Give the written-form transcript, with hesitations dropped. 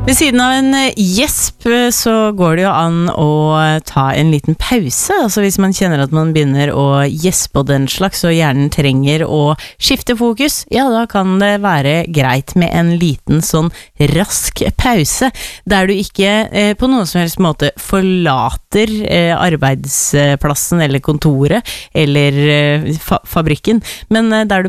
Ved siden av en gjesp så går det jo an å ta en liten pause, altså hvis man kjenner at man begynner å gjespe og den slags, og hjernen trenger å skifte fokus, ja da kan det være greit med en liten sånn rask pause, der du ikke på noen som helst måte forlater arbeidsplassen eller kontoret eller fabrikken, men der du